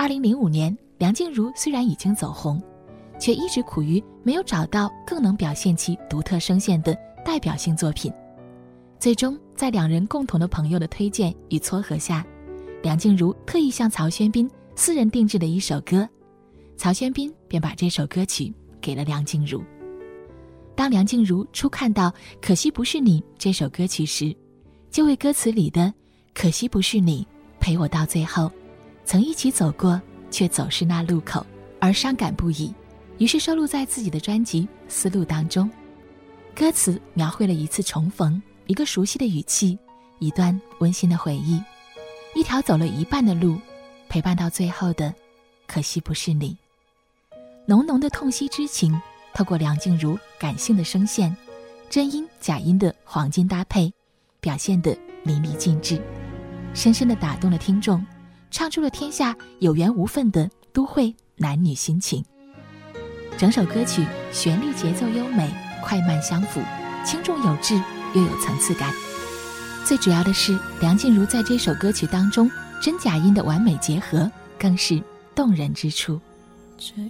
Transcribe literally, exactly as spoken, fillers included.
二零零五年，梁静茹虽然已经走红，却一直苦于没有找到更能表现其独特声线的代表性作品。最终在两人共同的朋友的推荐与撮合下，梁静茹特意向曹轩宾私人定制了一首歌，曹轩宾便把这首歌曲给了梁静茹。当梁静茹初看到《可惜不是你》这首歌曲时，就为歌词里的可惜不是你陪我到最后，曾一起走过却走失那路口而伤感不已，于是收录在自己的专辑《丝路》当中。歌词描绘了一次重逢，一个熟悉的语气，一段温馨的回忆，一条走了一半的路，陪伴到最后的可惜不是你。浓浓的痛惜之情透过梁静茹感性的声线，真音假音的黄金搭配，表现得淋漓尽致，深深地打动了听众，唱出了天下有缘无分的都会男女心情。整首歌曲旋律节奏优美，快慢相符，轻重有致又有层次感。最主要的是，梁静茹在这首歌曲当中真假音的完美结合更是动人之处。 这